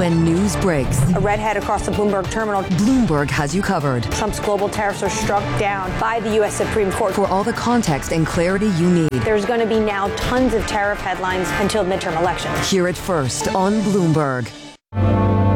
When news breaks, a redhead across the Bloomberg terminal. Bloomberg has you covered. Trump's global tariffs are struck down by the U.S. Supreme Court. For all the context and clarity you need, there's going to be now tons of tariff headlines until midterm elections. Hear it first on Bloomberg.